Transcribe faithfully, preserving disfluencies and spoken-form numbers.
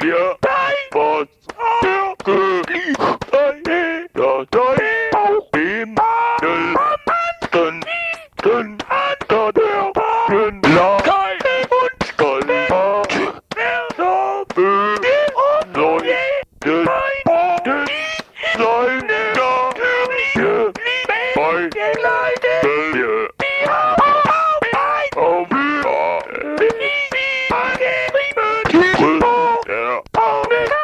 bliver dig for styrkelig. Dig, der dig, og himmel. Den, den, der der, den lager und skal til. Så bøge, løg, den, den, løgne, der, jeg, mig, vælge.